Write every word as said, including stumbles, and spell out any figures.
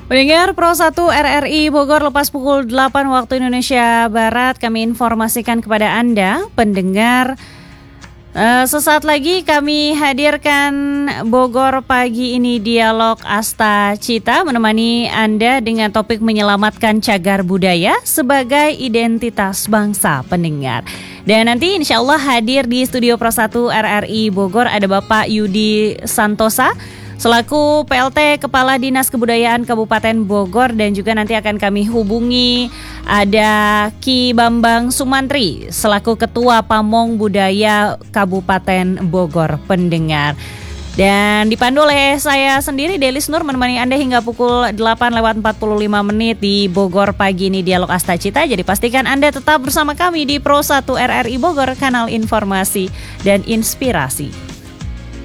Pendengar Pro satu R R I Bogor, lepas pukul delapan waktu Indonesia Barat, kami informasikan kepada Anda, pendengar, uh, sesaat lagi kami hadirkan Bogor Pagi ini Dialog Asta Cita, menemani Anda dengan topik menyelamatkan cagar budaya sebagai identitas bangsa, pendengar. Dan nanti insya Allah hadir di studio Pro satu R R I Bogor ada Bapak Yudi Santosa selaku P L T Kepala Dinas Kebudayaan Kabupaten Bogor, dan juga nanti akan kami hubungi ada Ki Bambang Sumantri selaku Ketua Pamong Budaya Kabupaten Bogor, pendengar. Dan dipandu oleh saya sendiri, Delis Nur, menemani Anda hingga pukul delapan lewat empat puluh lima menit di Bogor Pagi ini Dialog Asta Cita. Jadi pastikan Anda tetap bersama kami di Pro satu R R I Bogor, kanal informasi dan inspirasi.